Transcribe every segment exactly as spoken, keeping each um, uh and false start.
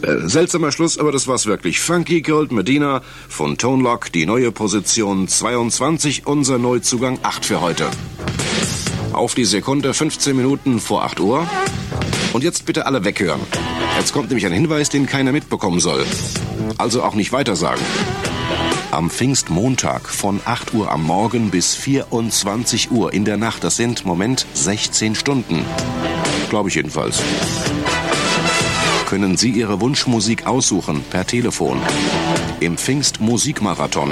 Äh, seltsamer Schluss, aber das war's wirklich. Funky Gold Medina von Tone Loc, die neue Position zweiundzwanzig, unser Neuzugang acht für heute. Auf die Sekunde, fünfzehn Minuten vor acht Uhr. Und jetzt bitte alle weghören. Jetzt kommt nämlich ein Hinweis, den keiner mitbekommen soll. Also auch nicht weitersagen. Am Pfingstmontag von acht Uhr am Morgen bis vierundzwanzig Uhr in der Nacht, das sind, Moment, sechzehn Stunden. Glaube ich jedenfalls. Können Sie Ihre Wunschmusik aussuchen per Telefon im Pfingstmusikmarathon.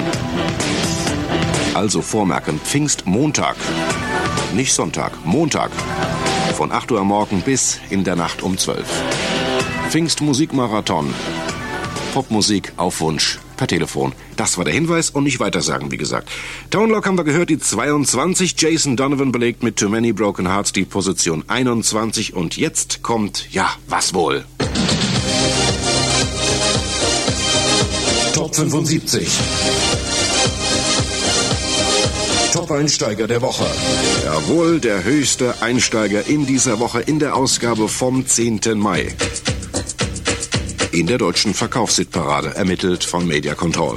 Also vormerken, Pfingstmontag, nicht Sonntag, Montag, von acht Uhr am Morgen bis in der Nacht um zwölf. Pfingstmusikmarathon, Popmusik auf Wunsch per Telefon. Das war der Hinweis und nicht weitersagen, wie gesagt. Tone Loc haben wir gehört, die zweiundzwanzig. Jason Donovan belegt mit Too Many Broken Hearts die Position einundzwanzig. Und jetzt kommt, ja, was wohl? Top fünfundsiebzig. Top-Einsteiger der Woche. Jawohl, der höchste Einsteiger in dieser Woche in der Ausgabe vom zehnten Mai. In der deutschen Verkaufshitparade, ermittelt von Media Control.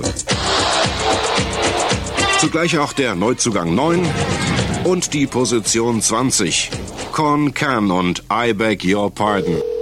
Zugleich auch der Neuzugang neun und die Position zwanzig. Con Can und I Beg Your Pardon.